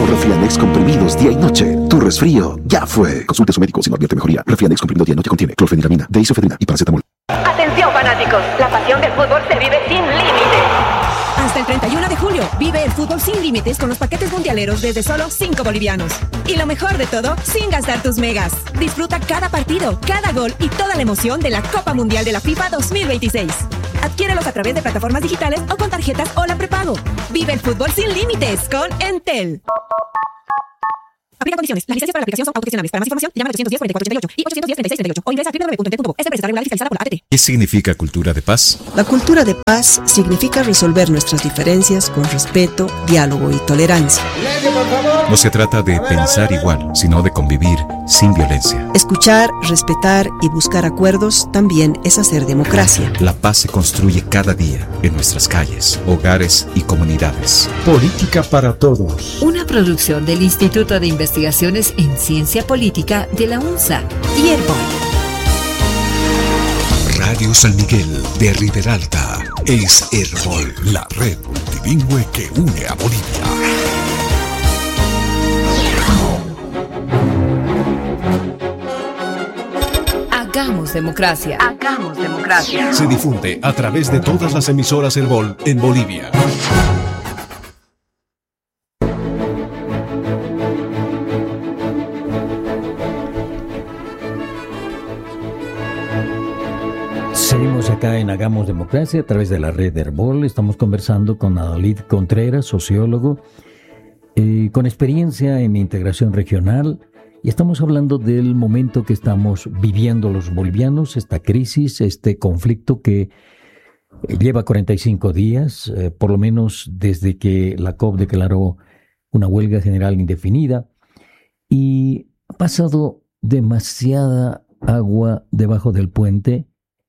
o Refianex comprimidos día y noche. Tu resfrío ya fue. Consulte a su médico si no advierte mejoría. Refianex comprimido día y noche contiene clorfeniramina, deisofedrina y paracetamol. Atención fanáticos, la pasión del fútbol se vive sin límites. Hasta el 31 de julio, vive el fútbol sin límites con los paquetes mundialeros desde solo 5 bolivianos. Y lo mejor de todo, sin gastar tus megas. Disfruta cada partido, cada gol y toda la emoción de la Copa Mundial de la FIFA 2026. Adquiérelos a través de plataformas digitales o con tarjetas Hola Prepago. Vive el fútbol sin límites con Entel. Aplica condiciones. Las licencias para la aplicación son autogestionables. Para más información, llama al 810-4488 y 810-3638 o ingresa a www.entel.co. Esta empresa está regulada y fiscalizada por la ATT. ¿Qué significa cultura de paz? La cultura de paz significa resolver nuestras diferencias con respeto, diálogo y tolerancia. No se trata de pensar igual, sino de convivir sin violencia. Escuchar, respetar y buscar acuerdos también es hacer democracia. La paz se construye cada día en nuestras calles, hogares y comunidades. Política para todos. Una producción del Instituto de Investigaciones en Ciencia Política de la UNSA y Herbol. Radio San Miguel de Riberalta es Herbol, la red multilingüe que une a Bolivia. Hagamos democracia. Hagamos democracia. Se difunde a través de todas las emisoras Herbol en Bolivia. Seguimos acá en Hagamos Democracia a través de la red Herbol. Estamos conversando con Adalid Contreras, sociólogo, con experiencia en integración regional. Y estamos hablando del momento que estamos viviendo los bolivianos, esta crisis, este conflicto que lleva 45 días, por lo menos desde que la COP declaró una huelga general indefinida. Y ha pasado demasiada agua debajo del puente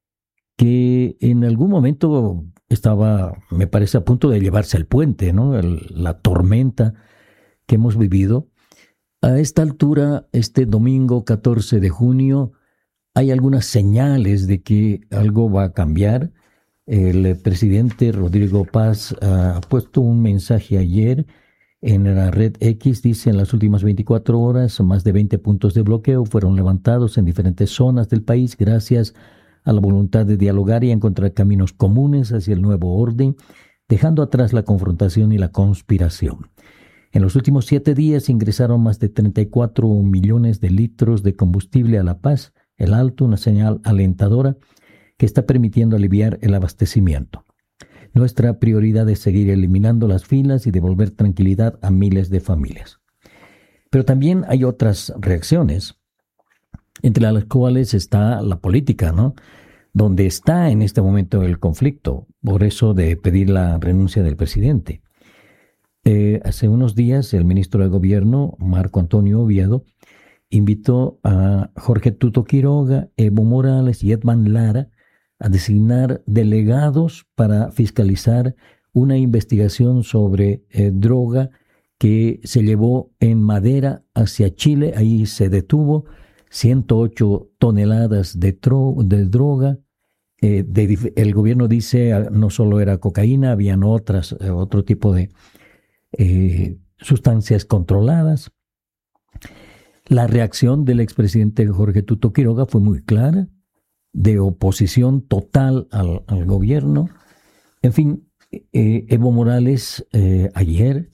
que en algún momento estaba, me parece, a punto de llevarse el puente, ¿no? La tormenta que hemos vivido. A esta altura, este domingo 14 de junio, hay algunas señales de que algo va a cambiar. El presidente Rodrigo Paz ha puesto un mensaje ayer en la red X. Dice: en las últimas 24 horas, más de 20 puntos de bloqueo fueron levantados en diferentes zonas del país gracias a la voluntad de dialogar y encontrar caminos comunes hacia el nuevo orden, dejando atrás la confrontación y la conspiración. En los últimos 7 días ingresaron más de 34 millones de litros de combustible a La Paz, el Alto, una señal alentadora que está permitiendo aliviar el abastecimiento. Nuestra prioridad es seguir eliminando las filas y devolver tranquilidad a miles de familias. Pero también hay otras reacciones, entre las cuales está la política, ¿no? Donde está en este momento el conflicto, por eso de pedir la renuncia del presidente. Hace unos días el ministro de Gobierno, Marco Antonio Oviedo, invitó a Jorge Tuto Quiroga, Evo Morales y Edman Lara a designar delegados para fiscalizar una investigación sobre droga que se llevó en Madera hacia Chile. Ahí se detuvo 108 toneladas de droga. El gobierno dice no solo era cocaína, habían otro tipo de sustancias controladas. La reacción del expresidente Jorge Tuto Quiroga fue muy clara, de oposición total al gobierno. En fin, Evo Morales ayer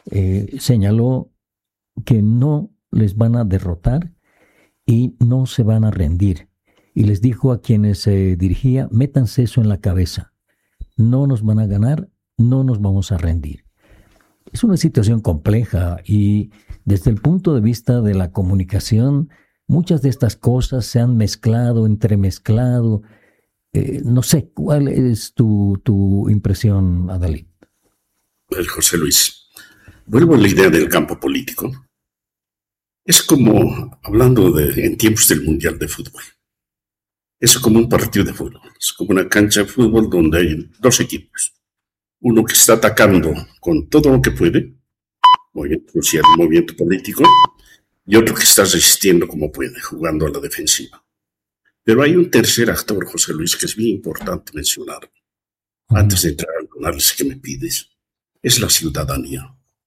señaló que no les van a derrotar y no se van a rendir. Y les dijo a quienes se dirigía: métanse eso en la cabeza. No nos van a ganar, no nos vamos a rendir. Es una situación compleja y desde el punto de vista de la comunicación, muchas de estas cosas se han mezclado, entremezclado. No sé, ¿cuál es tu impresión, Adalid? José Luis, vuelvo a la idea del campo político. Es como, hablando en tiempos del Mundial de Fútbol, es como un partido de fútbol, es como una cancha de fútbol donde hay 2 equipos. Uno que está atacando con todo lo que puede, movimiento social, movimiento político, y otro que está resistiendo como puede, jugando a la defensiva. Pero hay un tercer actor, José Luis, que es bien importante mencionar, antes de entrar al análisis que me pides, es la ciudadanía.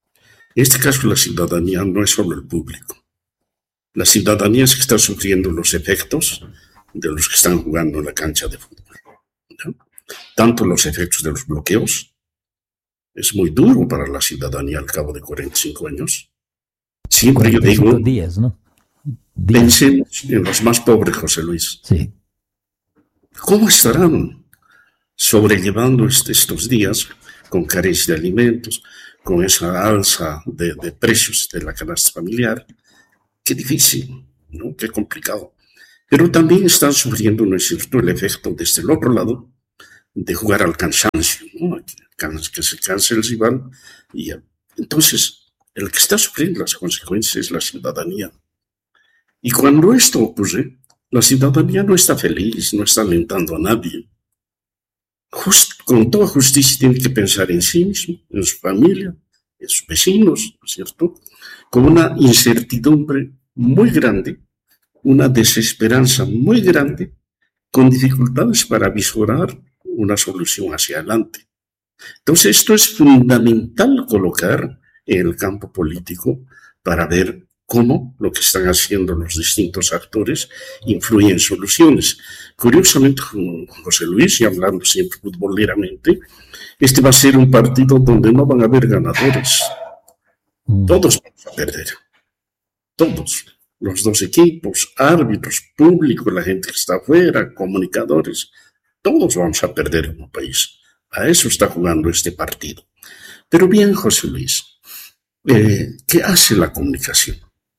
En este caso, la ciudadanía no es solo el público. La ciudadanía es que está sufriendo los efectos de los que están jugando en la cancha de fútbol, ¿no? Tanto los efectos de los bloqueos, es muy duro para la ciudadanía al cabo de 45 años. Siempre yo digo, días, ¿no? Pensemos en los más pobres, José Luis. Sí. ¿Cómo estarán sobrellevando estos días con carencia de alimentos, con esa alza de precios de la canasta familiar? Qué difícil, ¿no? Qué complicado. Pero también están sufriendo, ¿no es cierto?, el efecto desde el otro lado de jugar al cansancio, ¿no? Que se canse el rival. Y entonces, el que está sufriendo las consecuencias es la ciudadanía. Y cuando esto ocurre, la ciudadanía no está feliz, no está alentando a nadie. Con toda justicia tiene que pensar en sí mismo, en su familia, en sus vecinos, ¿no es cierto?, con una incertidumbre muy grande, una desesperanza muy grande, con dificultades para visualizar una solución hacia adelante. Entonces, esto es fundamental colocar en el campo político para ver cómo lo que están haciendo los distintos actores influye en soluciones. Curiosamente, José Luis, y hablando siempre futboleramente, este va a ser un partido donde no van a haber ganadores. Todos van a perder. Todos. Los dos equipos, árbitros, público, la gente que está afuera, comunicadores, todos vamos a perder en un país. A eso está jugando este partido. Pero bien, José Luis, ¿qué hace la comunicación?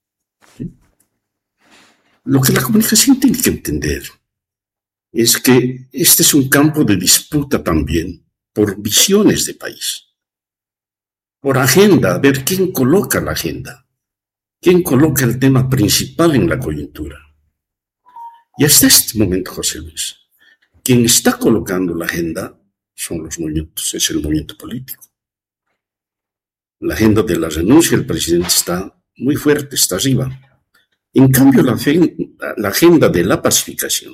Lo que la comunicación tiene que entender es que este es un campo de disputa también por visiones de país, por agenda, a ver quién coloca la agenda, quién coloca el tema principal en la coyuntura. Y hasta este momento, José Luis, quien está colocando la agenda son los movimientos, es el movimiento político. La agenda de la renuncia del presidente está muy fuerte, está arriba. En cambio, la agenda de la pacificación,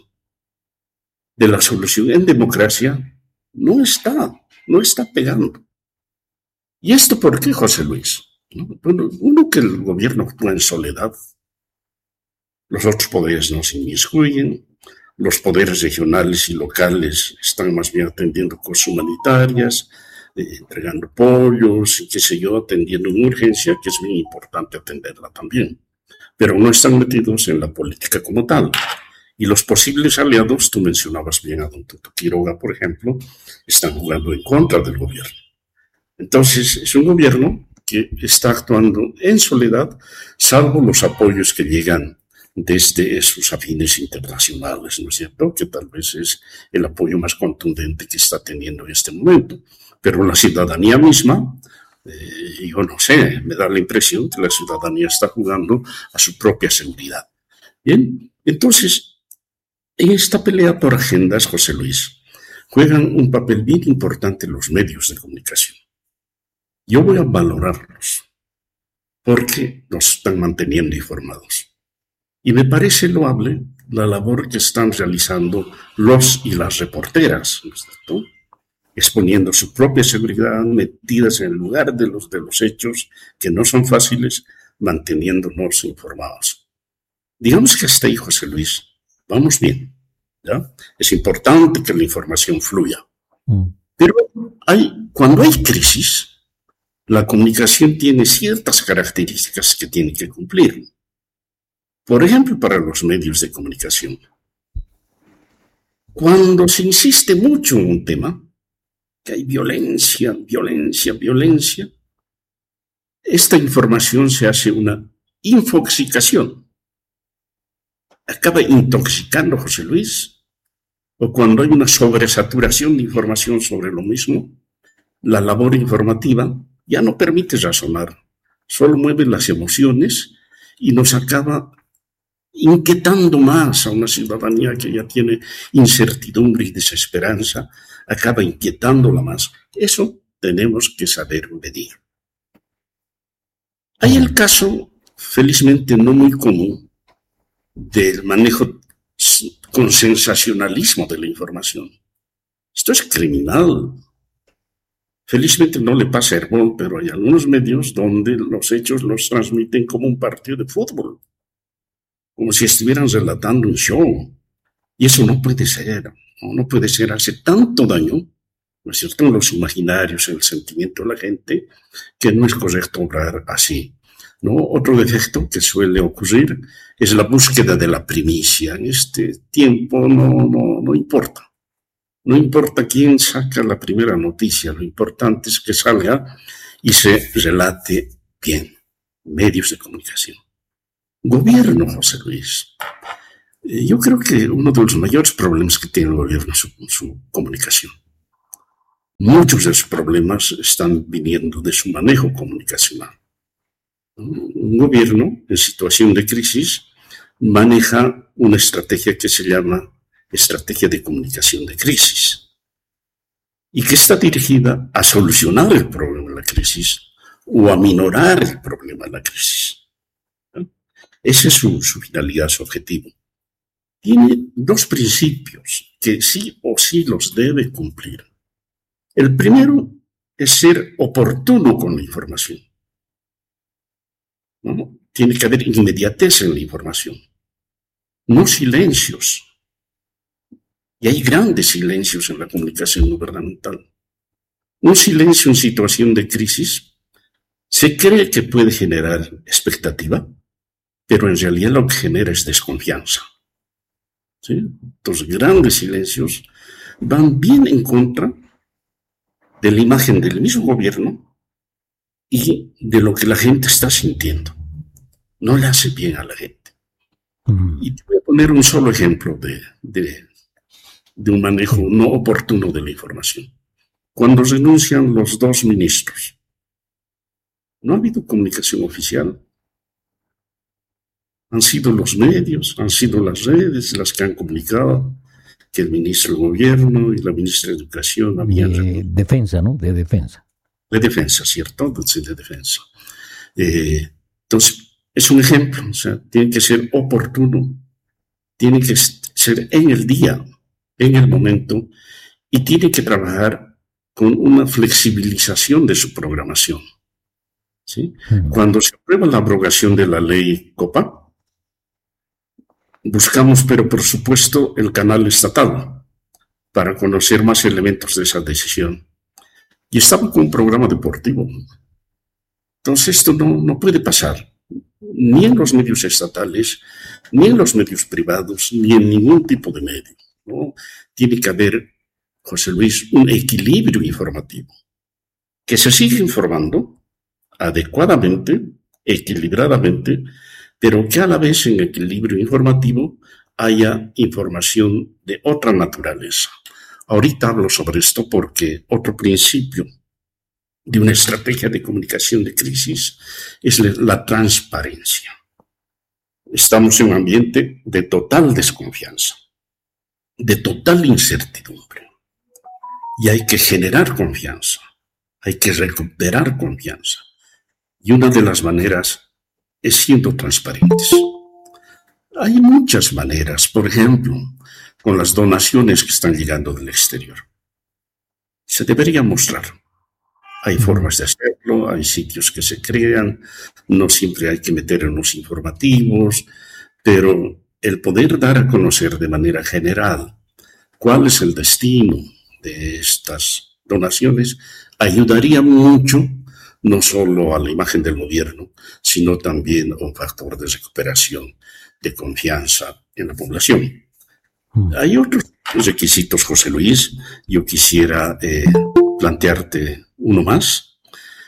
de la solución en democracia, no está pegando. ¿Y esto por qué, José Luis? Bueno, uno, que el gobierno actúa en soledad, los otros poderes no se inmiscuyen, los poderes regionales y locales están más bien atendiendo cosas humanitarias, entregando pollos y qué sé yo, atendiendo una urgencia que es muy importante atenderla también. Pero no están metidos en la política como tal. Y los posibles aliados, tú mencionabas bien a don Tuto Quiroga, por ejemplo, están jugando en contra del gobierno. Entonces, es un gobierno que está actuando en soledad, salvo los apoyos que llegan desde sus afines internacionales, ¿no es cierto?, que tal vez es el apoyo más contundente que está teniendo en este momento. Pero la ciudadanía misma, yo no sé, me da la impresión que la ciudadanía está jugando a su propia seguridad. Bien, entonces, en esta pelea por agendas, José Luis, juegan un papel bien importante los medios de comunicación. Yo voy a valorarlos porque nos están manteniendo informados. Y me parece loable la labor que están realizando los y las reporteras, ¿no es cierto?, exponiendo su propia seguridad, metidas en el lugar de los hechos que no son fáciles, manteniéndonos informados. Digamos que hasta ahí, José Luis, vamos bien, ¿ya? Es importante que la información fluya. Pero cuando hay crisis, la comunicación tiene ciertas características que tiene que cumplir. Por ejemplo, para los medios de comunicación, cuando se insiste mucho en un tema, que hay violencia, esta información se hace una infoxicación. Acaba intoxicando, José Luis. O cuando hay una sobresaturación de información sobre lo mismo, la labor informativa ya no permite razonar, solo mueve las emociones y nos acaba inquietando más a una ciudadanía que ya tiene incertidumbre y desesperanza, acaba inquietándola más. Eso tenemos que saber medir. Hay el caso, felizmente no muy común, del manejo con sensacionalismo de la información. Esto es criminal. Felizmente no le pasa a Herbol, pero hay algunos medios donde los hechos los transmiten como un partido de fútbol, como si estuvieran relatando un show. Y eso no puede ser, no puede ser, hace tanto daño, ¿no es cierto?, en los imaginarios, en el sentimiento de la gente, que no es correcto obrar así, ¿no? Otro defecto que suele ocurrir es la búsqueda de la primicia. En este tiempo no importa. No importa quién saca la primera noticia, lo importante es que salga y se relate bien. Medios de comunicación. Gobierno, José Luis. Yo creo que uno de los mayores problemas que tiene el gobierno es su comunicación. Muchos de esos problemas están viniendo de su manejo comunicacional. Un gobierno en situación de crisis maneja una estrategia que se llama estrategia de comunicación de crisis y que está dirigida a solucionar el problema de la crisis o a minorar el problema de la crisis. Esa es su finalidad, su objetivo. Tiene dos principios que sí o sí los debe cumplir. El primero es ser oportuno con la información, ¿no? Tiene que haber inmediatez en la información, no silencios. Y hay grandes silencios en la comunicación gubernamental. Un silencio en situación de crisis se cree que puede generar expectativa, pero en realidad lo que genera es desconfianza. ¿Sí? Los grandes silencios van bien en contra de la imagen del mismo gobierno y de lo que la gente está sintiendo. No le hace bien a la gente. Y te voy a poner un solo ejemplo de un manejo no oportuno de la información. Cuando renuncian los dos ministros, no ha habido comunicación oficial. Han sido los medios, han sido las redes las que han comunicado que el ministro de Gobierno y la ministra de Educación habían... De defensa, ¿no? De defensa. De defensa, ¿cierto? De defensa. Entonces, es un ejemplo. O sea, tiene que ser oportuno, tiene que ser en el día, en el momento, y tiene que trabajar con una flexibilización de su programación. ¿Sí? Cuando se aprueba la abrogación de la ley COPA, buscamos, pero por supuesto, el canal estatal para conocer más elementos de esa decisión. Y estaba con un programa deportivo. Entonces esto no puede pasar, ni en los medios estatales, ni en los medios privados, ni en ningún tipo de medio, ¿no? Tiene que haber, José Luis, un equilibrio informativo, que se siga informando adecuadamente, equilibradamente, pero que a la vez en equilibrio informativo haya información de otra naturaleza. Ahorita hablo sobre esto porque otro principio de una estrategia de comunicación de crisis es la transparencia. Estamos en un ambiente de total desconfianza, de total incertidumbre, y hay que generar confianza, hay que recuperar confianza. Y una de las maneras es siendo transparentes. Hay muchas maneras, por ejemplo, con las donaciones que están llegando del exterior. Se debería mostrar. Hay formas de hacerlo, hay sitios que se crean, no siempre hay que meter en los informativos, pero el poder dar a conocer de manera general cuál es el destino de estas donaciones ayudaría mucho, no solo a la imagen del gobierno, sino también a un factor de recuperación de confianza en la población. Hay otros requisitos, José Luis. Yo quisiera plantearte uno más.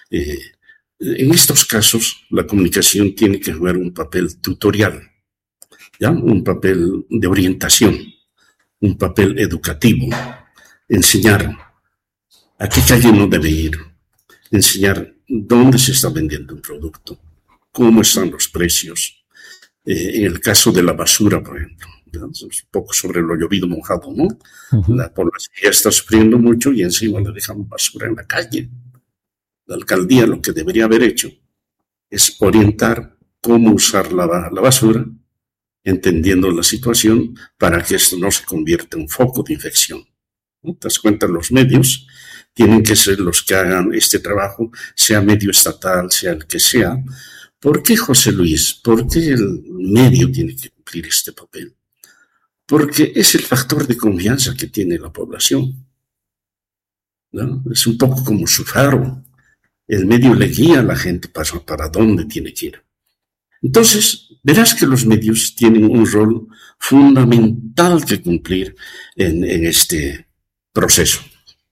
En estos casos, la comunicación tiene que jugar un papel tutorial, ¿ya? Un papel de orientación, un papel educativo, enseñar a qué calle no debe ir, enseñar dónde se está vendiendo un producto, cómo están los precios. En el caso de la basura, por ejemplo, un poco sobre lo llovido mojado, ¿no? La población ya está sufriendo mucho y encima le dejan basura en la calle. La alcaldía lo que debería haber hecho es orientar cómo usar la basura, entendiendo la situación para que esto no se convierta en un foco de infección, ¿no? Te das cuenta, los medios tienen que ser los que hagan este trabajo, sea medio estatal, sea el que sea. ¿Por qué, José Luis? ¿Por qué el medio tiene que cumplir este papel? Porque es el factor de confianza que tiene la población, ¿no? Es un poco como su faro. El medio le guía a la gente para dónde tiene que ir. Entonces, verás que los medios tienen un rol fundamental que cumplir en este proceso.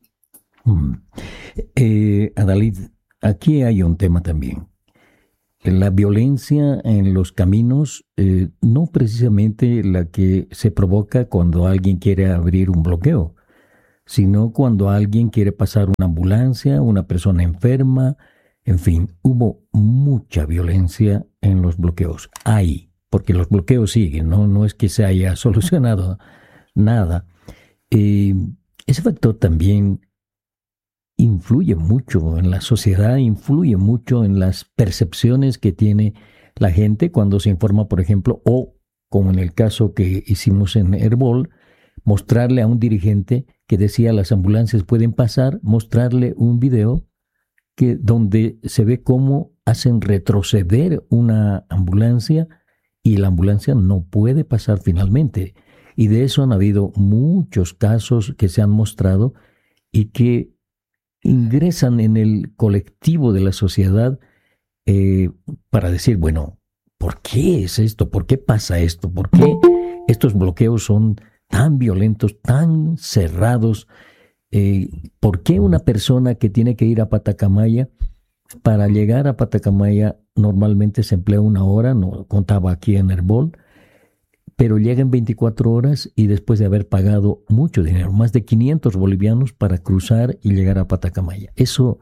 Adalid, aquí hay un tema también. La violencia en los caminos, no precisamente la que se provoca cuando alguien quiere abrir un bloqueo, sino cuando alguien quiere pasar una ambulancia, una persona enferma, en fin, hubo mucha violencia en los bloqueos. Hay, porque los bloqueos siguen, no es que se haya solucionado nada. Ese factor también influye mucho en la sociedad, influye mucho en las percepciones que tiene la gente cuando se informa, por ejemplo, o como en el caso que hicimos en Herbol, mostrarle a un dirigente que decía las ambulancias pueden pasar, mostrarle un video donde se ve cómo hacen retroceder una ambulancia y la ambulancia no puede pasar finalmente. Y de eso han habido muchos casos que se han mostrado y que ingresan en el colectivo de la sociedad para decir, bueno, ¿por qué es esto? ¿Por qué pasa esto? ¿Por qué estos bloqueos son tan violentos, tan cerrados? ¿Por qué una persona que tiene que ir a Patacamaya, para llegar a Patacamaya normalmente se emplea 1 hora, no contaba aquí en Herbol, pero llega en 24 horas y después de haber pagado mucho dinero, más de 500 bolivianos para cruzar y llegar a Patacamaya? Eso,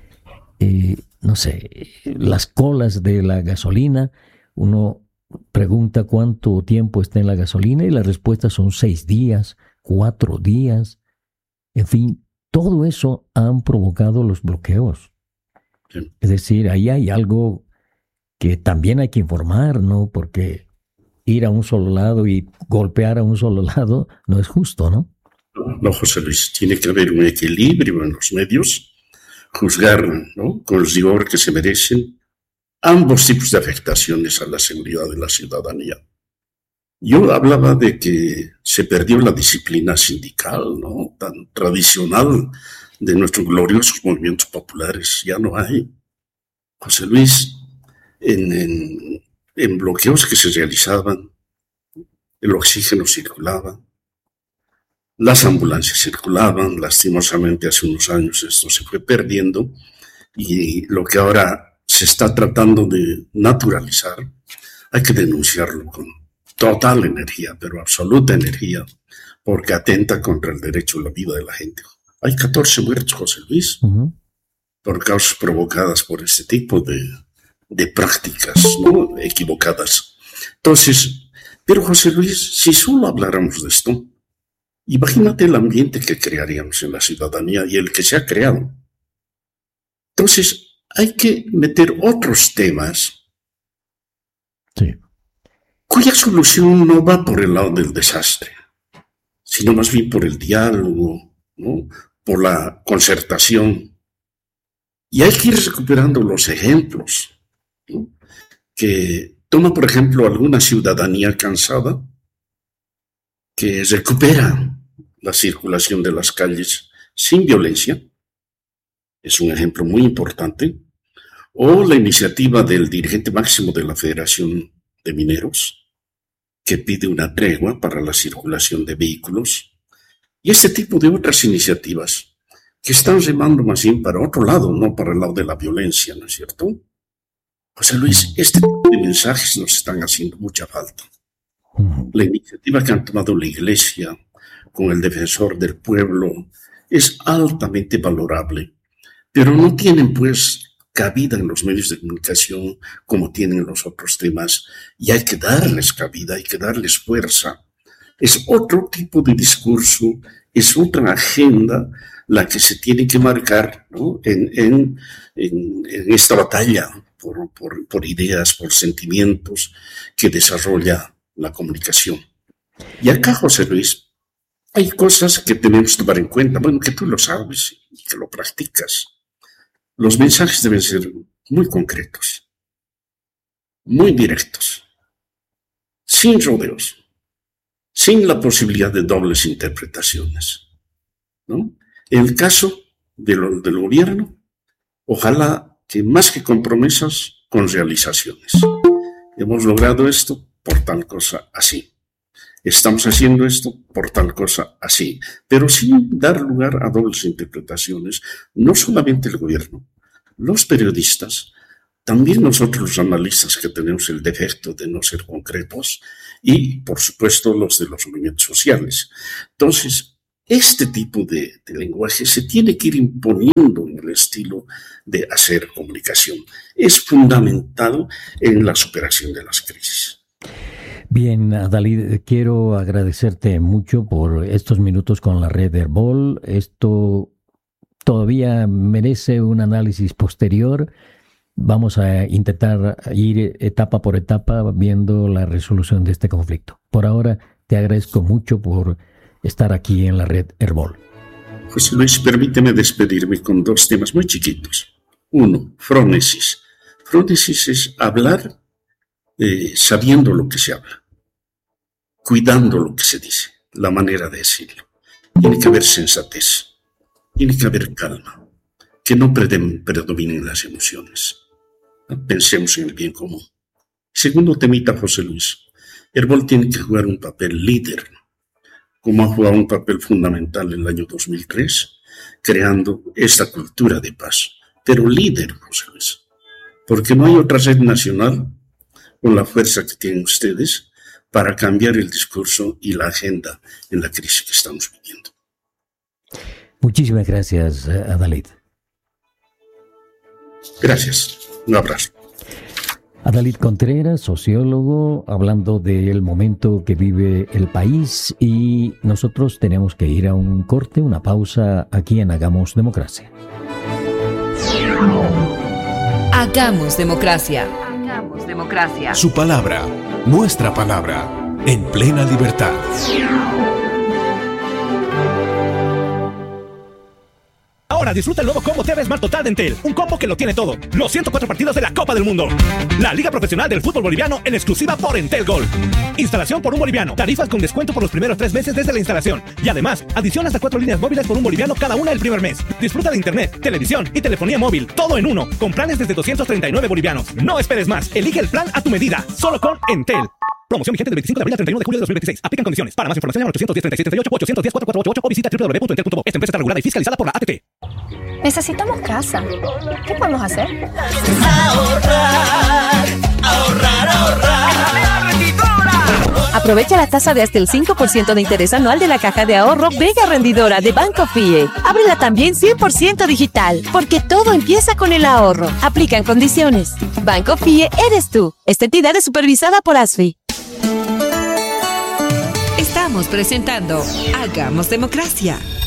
no sé, las colas de la gasolina, uno pregunta cuánto tiempo está en la gasolina y la respuesta son 6 días, 4 días. En fin, todo eso han provocado los bloqueos. Sí. Es decir, ahí hay algo que también hay que informar, ¿no? Porque ir a un solo lado y golpear a un solo lado no es justo, ¿no? No, José Luis, tiene que haber un equilibrio en los medios, juzgar, ¿no?, con el rigor que se merecen ambos tipos de afectaciones a la seguridad de la ciudadanía. Yo hablaba de que se perdió la disciplina sindical, ¿no?, tan tradicional de nuestros gloriosos movimientos populares. Ya no hay. José Luis, en bloqueos que se realizaban, el oxígeno circulaba, las ambulancias circulaban. Lastimosamente hace unos años esto se fue perdiendo y lo que ahora se está tratando de naturalizar, hay que denunciarlo con total energía, pero absoluta energía, porque atenta contra el derecho a la vida de la gente. Hay 14 muertos, José Luis, por causas provocadas por este tipo de prácticas, ¿no?, equivocadas. Entonces, pero José Luis, si solo habláramos de esto, imagínate el ambiente que crearíamos en la ciudadanía y el que se ha creado. Entonces, hay que meter otros temas, sí, cuya solución no va por el lado del desastre, sino más bien por el diálogo, ¿no?, por la concertación. Y hay que ir recuperando los ejemplos, ¿no?, que toma, por ejemplo, alguna ciudadanía cansada que recupera la circulación de las calles sin violencia. Es un ejemplo muy importante. O la iniciativa del dirigente máximo de la Federación de Mineros, que pide una tregua para la circulación de vehículos. Y este tipo de otras iniciativas que están remando más bien para otro lado, no para el lado de la violencia, ¿no es cierto? José Luis, este tipo de mensajes nos están haciendo mucha falta. La iniciativa que han tomado la Iglesia con el defensor del pueblo es altamente valorable, pero no tienen pues cabida en los medios de comunicación como tienen los otros temas, y hay que darles cabida, hay que darles fuerza. Es otro tipo de discurso, es otra agenda la que se tiene que marcar, ¿no?, en esta batalla por ideas, por sentimientos que desarrolla la comunicación. Y acá, José Luis, hay cosas que tenemos que tomar en cuenta, bueno, que tú lo sabes y que lo practicas. Los mensajes deben ser muy concretos, muy directos, sin rodeos, sin la posibilidad de dobles interpretaciones, ¿no? En el caso del gobierno, ojalá que más que con promesas, con realizaciones. Hemos logrado esto por tal cosa así. Estamos haciendo esto por tal cosa así, pero sin dar lugar a dobles interpretaciones, no solamente el gobierno, los periodistas, también nosotros los analistas que tenemos el defecto de no ser concretos y, por supuesto, los de los movimientos sociales. Entonces, este tipo de lenguaje se tiene que ir imponiendo en el estilo de hacer comunicación. Es fundamental en la superación de las crisis. Bien, Adalid, quiero agradecerte mucho por estos minutos con la red Herbol. Esto todavía merece un análisis posterior. Vamos a intentar ir etapa por etapa viendo la resolución de este conflicto. Por ahora, te agradezco mucho por estar aquí en la red Herbol. José Luis, permíteme despedirme con 2 temas muy chiquitos. 1, frónesis. Frónesis es hablar sabiendo lo que se habla, cuidando lo que se dice, la manera de decirlo. Tiene que haber sensatez, tiene que haber calma, que no predominen las emociones. Pensemos en el bien común. Segundo temita, José Luis. Herbol tiene que jugar un papel líder, como ha jugado un papel fundamental en el año 2003, creando esta cultura de paz. Pero líder, José Luis, porque no hay otra red nacional con la fuerza que tienen ustedes para cambiar el discurso y la agenda en la crisis que estamos viviendo. Muchísimas gracias, Adalid. Gracias. Un abrazo. Adalid Contreras, sociólogo, hablando del momento que vive el país, y nosotros tenemos que ir a un corte, una pausa aquí en Hagamos Democracia. Hagamos Democracia. Hagamos Democracia. Su palabra, nuestra palabra, en plena libertad. Ahora disfruta el nuevo combo TV Smart Total de Entel. Un combo que lo tiene todo. Los 104 partidos de la Copa del Mundo. La Liga Profesional del Fútbol Boliviano en exclusiva por Entel Gold. Instalación por $1. Tarifas con descuento por los primeros 3 meses desde la instalación. Y además, adición hasta 4 líneas móviles por $1 cada una el primer mes. Disfruta de internet, televisión y telefonía móvil. Todo en uno. Con planes desde $239. No esperes más. Elige el plan a tu medida. Solo con Entel. Promoción vigente del 25 de abril al 31 de julio de 2026. Aplican condiciones. Para más información, llama al 810-3738, 810-4488 o visita www.entel.com. Esta empresa está regulada y fiscalizada por la ATT. Necesitamos casa. ¿Qué podemos hacer? Ahorrar. Aprovecha la tasa de hasta el 5% de interés anual de la caja de ahorro Vega Rendidora de Banco FIE. Ábrela también 100% digital, porque todo empieza con el ahorro. Aplican condiciones. Banco FIE eres tú. Esta entidad es supervisada por ASFI. Estamos presentando Hagamos Democracia.